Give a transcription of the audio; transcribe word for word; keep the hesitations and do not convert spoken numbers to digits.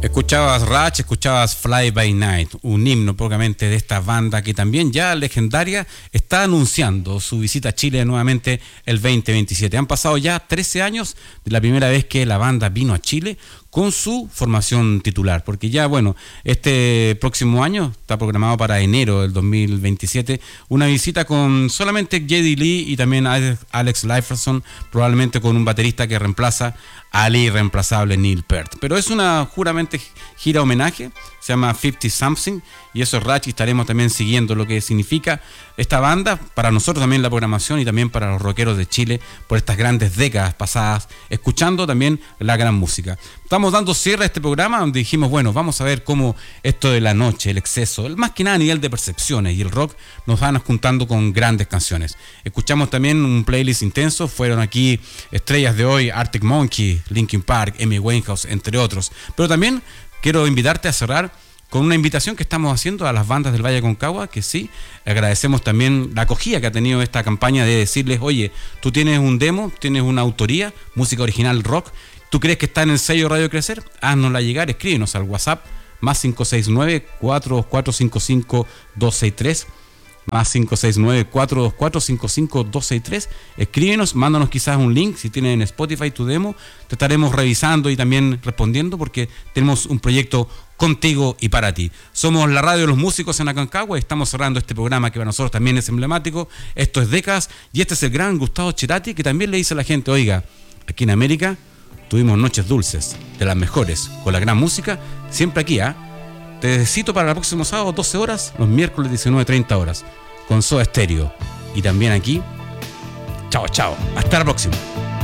Escuchabas Rush, escuchabas Fly By Night, un himno propiamente de esta banda que también ya legendaria está anunciando su visita a Chile nuevamente el veinte veintisiete. Han pasado ya trece años de la primera vez que la banda vino a Chile con su formación titular, porque ya bueno, este próximo año está programado para enero del dos mil veintisiete una visita con solamente Geddy Lee y también Alex Lifeson, probablemente con un baterista que reemplaza al irreemplazable Neil Peart. Pero es una juramente gira homenaje, se llama cincuenta Something, y eso es Rush, y estaremos también siguiendo lo que significa esta banda, para nosotros también la programación y también para los rockeros de Chile por estas grandes décadas pasadas, escuchando también la gran música. Estamos dando cierre a este programa donde dijimos, bueno, vamos a ver cómo esto de la noche, el exceso, el más que nada a nivel de percepciones y el rock nos van juntando con grandes canciones. Escuchamos también un playlist intenso, fueron aquí estrellas de hoy, Arctic Monkey, Linkin Park, Amy Winehouse, entre otros. Pero también quiero invitarte a cerrar con una invitación que estamos haciendo a las bandas del Valle Aconcagua, que sí, agradecemos también la acogida que ha tenido esta campaña de decirles, oye, tú tienes un demo, tienes una autoría, música original rock, ¿tú crees que está en el sello Radio Crecer? Haznosla llegar, escríbenos al WhatsApp, más cinco seis nueve, cuatro dos cuatro, cinco cinco dos seis tres, más cinco seis nueve, cuatro dos cuatro, cinco cinco dos seis tres. Escríbenos, mándanos quizás un link si tienen en Spotify tu demo, te estaremos revisando y también respondiendo porque tenemos un proyecto contigo y para ti. Somos la radio de los músicos en Aconcagua y estamos cerrando este programa que para nosotros también es emblemático. Esto es Décadas y este es el gran Gustavo Cerati, que también le dice a la gente, oiga, aquí en América tuvimos noches dulces, de las mejores, con la gran música, siempre aquí, ¿ah? ¿eh? Te cito para el próximo sábado, doce horas, los miércoles diecinueve treinta horas, con Soda Stereo. Y también aquí, chao, chao, hasta la próxima.